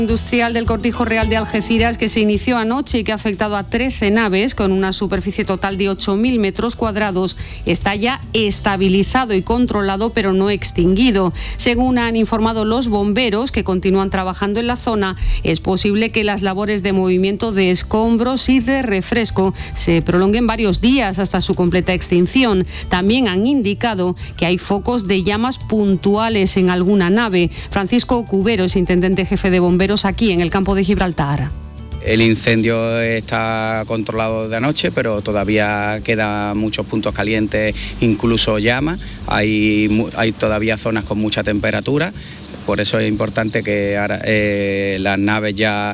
Industrial del Cortijo Real de Algeciras, que se inició anoche y que ha afectado a 13 naves con una superficie total de 8.000 metros cuadrados, está ya estabilizado y controlado, pero no extinguido. Según han informado los bomberos, que continúan trabajando en la zona, es posible que las labores de movimiento de escombros y de refresco se prolonguen varios días hasta su completa extinción. También han indicado que hay focos de llamas puntuales en alguna nave. Francisco Cubero es intendente jefe de bomberos aquí en el campo de Gibraltar. El incendio está controlado de anoche, pero todavía quedan muchos puntos calientes, incluso llamas. Hay todavía zonas con mucha temperatura. Por eso es importante que ahora, las naves ya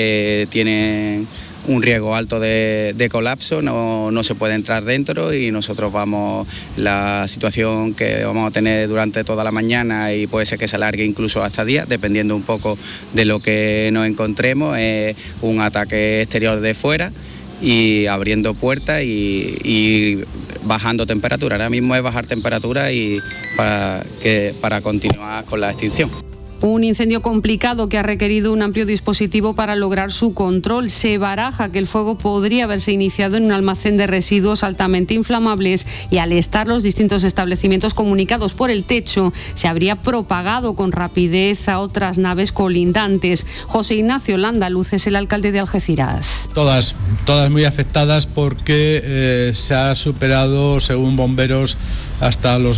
tienen un riesgo alto de colapso, no se puede entrar dentro y nosotros la situación que vamos a tener durante toda la mañana y puede ser que se alargue incluso hasta día, dependiendo un poco de lo que nos encontremos, un ataque exterior de fuera y abriendo puertas y bajando temperatura. Ahora mismo es bajar temperatura y para continuar con la extinción. Un incendio complicado que ha requerido un amplio dispositivo para lograr su control. Se baraja que el fuego podría haberse iniciado en un almacén de residuos altamente inflamables y al estar los distintos establecimientos comunicados por el techo, se habría propagado con rapidez a otras naves colindantes. José Ignacio Landaluz es el alcalde de Algeciras. Todas muy afectadas porque se ha superado, según bomberos, hasta los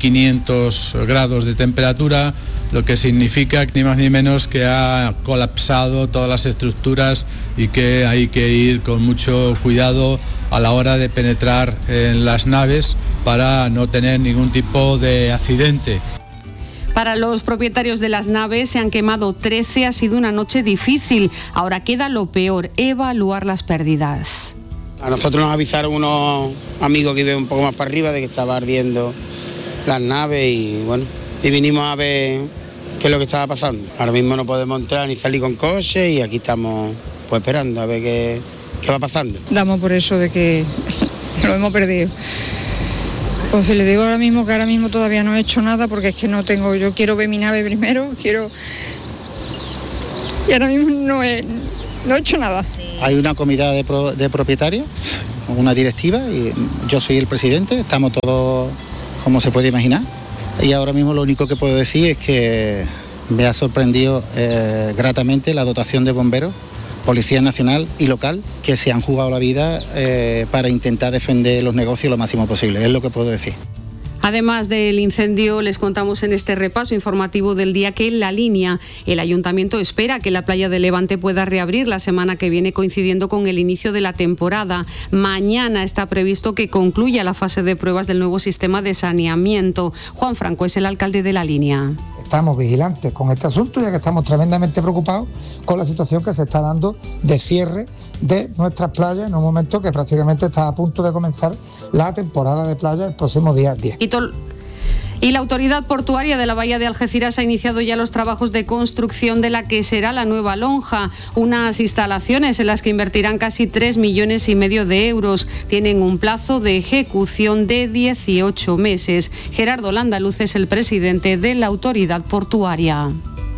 1.500 grados de temperatura, lo que significa ni más ni menos que ha colapsado todas las estructuras y que hay que ir con mucho cuidado a la hora de penetrar en las naves para no tener ningún tipo de accidente. Para los propietarios de las naves se han quemado 13, ha sido una noche difícil. Ahora queda lo peor, evaluar las pérdidas. A nosotros nos avisaron unos amigos que viven un poco más para arriba de que estaba ardiendo las naves y vinimos a ver qué es lo que estaba pasando. Ahora mismo no podemos entrar ni salir con coche y aquí estamos esperando a ver qué va pasando. Damos por eso de que lo hemos perdido. Pues le digo ahora mismo que ahora mismo todavía no he hecho nada porque es que no tengo, yo quiero ver mi nave primero, y ahora mismo no he hecho nada. Hay una comité de propietarios, una directiva y yo soy el presidente, estamos todos como se puede imaginar. Y ahora mismo lo único que puedo decir es que me ha sorprendido gratamente la dotación de bomberos, Policía Nacional y local, que se han jugado la vida para intentar defender los negocios lo máximo posible, es lo que puedo decir. Además del incendio, les contamos en este repaso informativo del día que en La Línea el Ayuntamiento espera que la playa de Levante pueda reabrir la semana que viene, coincidiendo con el inicio de la temporada. Mañana está previsto que concluya la fase de pruebas del nuevo sistema de saneamiento. Juan Franco es el alcalde de La Línea. Estamos vigilantes con este asunto, ya que estamos tremendamente preocupados con la situación que se está dando de cierre de nuestras playas en un momento que prácticamente está a punto de comenzar la temporada de playa el próximo día 10. Y la Autoridad Portuaria de la Bahía de Algeciras ha iniciado ya los trabajos de construcción de la que será la nueva lonja, unas instalaciones en las que invertirán casi 3,5 millones de euros. Tienen un plazo de ejecución de 18 meses. Gerardo Landaluz es el presidente de la Autoridad Portuaria.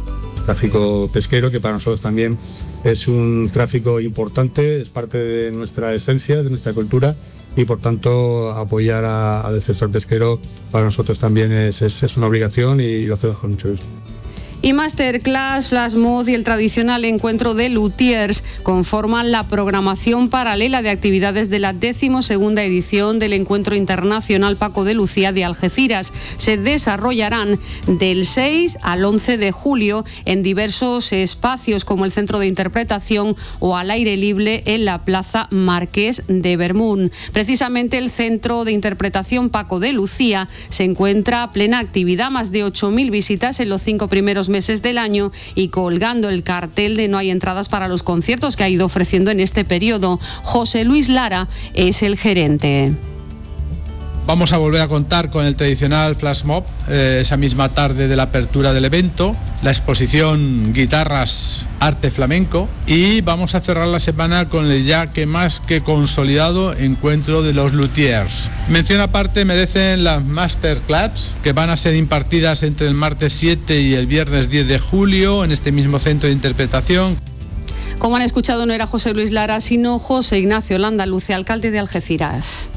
Tráfico pesquero, que para nosotros también es un tráfico importante, es parte de nuestra esencia, de nuestra cultura, y por tanto apoyar al sector pesquero para nosotros también es una obligación y lo hacemos con mucho gusto. Y Masterclass, Flash Mob y el tradicional encuentro de luthiers conforman la programación paralela de actividades de la 12ª edición del Encuentro Internacional Paco de Lucía de Algeciras. Se desarrollarán del 6 al 11 de julio en diversos espacios como el Centro de Interpretación o al aire libre en la Plaza Marqués de Bermún. Precisamente el Centro de Interpretación Paco de Lucía se encuentra a plena actividad, más de 8.000 visitas en los 5 primeros meses del año y colgando el cartel de no hay entradas para los conciertos que ha ido ofreciendo en este periodo. José Luis Lara es el gerente. Vamos a volver a contar con el tradicional flash mob esa misma tarde de la apertura del evento, la exposición Guitarras Arte Flamenco, y vamos a cerrar la semana con el ya que más que consolidado encuentro de los luthiers. Mención aparte merecen las masterclass que van a ser impartidas entre el martes 7 y el viernes 10 de julio en este mismo centro de interpretación. Como han escuchado, no era José Luis Lara, sino José Ignacio Landaluce, alcalde de Algeciras.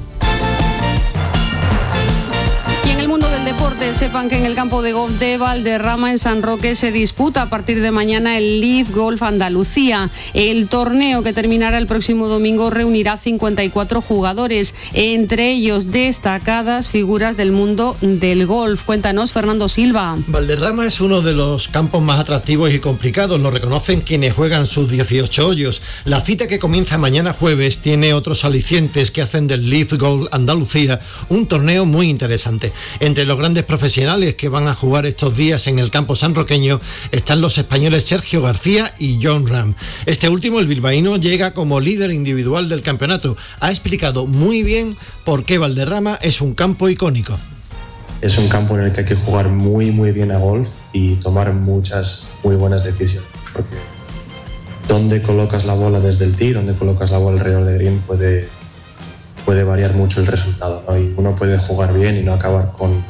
Y en el mundo del deporte, sepan que en el campo de golf de Valderrama, en San Roque, se disputa a partir de mañana el Leaf Golf Andalucía. El torneo, que terminará el próximo domingo, reunirá 54 jugadores, entre ellos destacadas figuras del mundo del golf. Cuéntanos, Fernando Silva. Valderrama es uno de los campos más atractivos y complicados, lo reconocen quienes juegan sus 18 hoyos. La cita, que comienza mañana jueves, tiene otros alicientes que hacen del Leaf Golf Andalucía un torneo muy interesante. Entre los grandes profesionales que van a jugar estos días en el campo sanroqueño están los españoles Sergio García y Jon Rahm. Este último, el bilbaíno, llega como líder individual del campeonato. Ha explicado muy bien por qué Valderrama es un campo icónico. Es un campo en el que hay que jugar muy bien a golf y tomar muchas muy buenas decisiones, porque dónde colocas la bola desde el tee, dónde colocas la bola alrededor de green puede variar mucho el resultado, ¿no? Y uno puede jugar bien y no acabar con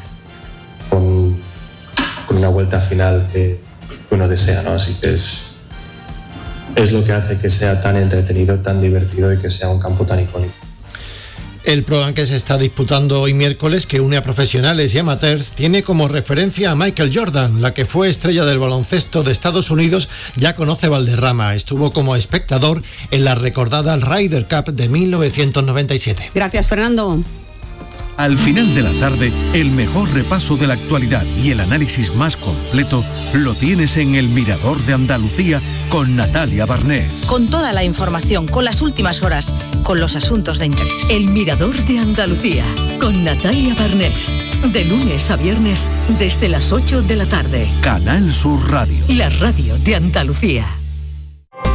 una vuelta final que uno desea, ¿no? Así que es lo que hace que sea tan entretenido, tan divertido y que sea un campo tan icónico. El Pro-Am que se está disputando hoy miércoles, que une a profesionales y amateurs, tiene como referencia a Michael Jordan. La que fue estrella del baloncesto de Estados Unidos ya conoce Valderrama. Estuvo como espectador en la recordada Ryder Cup de 1997. Gracias, Fernando. Al final de la tarde, el mejor repaso de la actualidad y el análisis más completo lo tienes en El Mirador de Andalucía con Natalia Barnés. Con toda la información, con las últimas horas, con los asuntos de interés. El Mirador de Andalucía con Natalia Barnés. De lunes a viernes desde las 8 de la tarde. Canal Sur Radio. La radio de Andalucía.